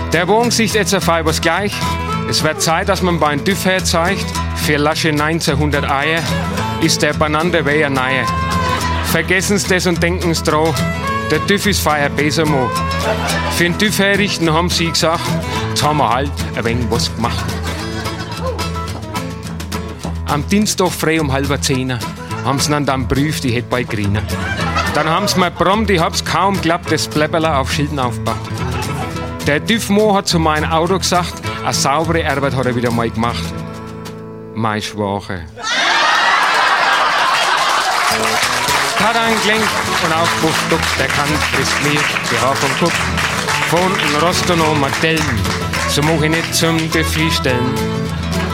Der Wagen sieht jetzt auf was gleich. Es wird Zeit, dass man beim TÜV herzeigt. Für Lasche 1900 Eier ist der benannte Weher neue. Vergessen Sie das und denken Sie dran. Der TÜV ist feier besser mal. Für den TÜV herrichten haben sie gesagt, jetzt haben wir halt ein wenig was gemacht. Am Dienstag früh um 9:30 haben sie dann geprüft, ich hätte bei Griner. Dann haben sie mir prompt, ich hab's kaum geglaubt, das Bläpperler auf Schilden aufgebaut. Der TÜV-Mo hat zu meinem Auto gesagt, eine saubere Arbeit hat er wieder mal gemacht. Mein Schwache. Hat angelenkt und aufgepufft, der kann bis mir die Haar vom Kopf. Von Rostow noch Martellen, so mach ich nicht zum Gefühl stellen.